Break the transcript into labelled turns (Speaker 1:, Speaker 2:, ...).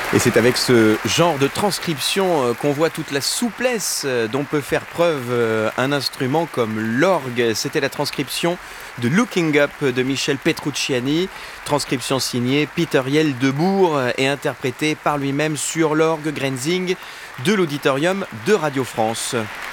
Speaker 1: Et c'est avec ce genre de transcription qu'on voit toute la souplesse dont peut faire preuve un instrument comme l'orgue. C'était la transcription de Looking Up de Michel Petrucciani, transcription signée Peter Yell Debourg et interprétée par lui-même sur l'orgue Grenzing de l'auditorium de Radio France.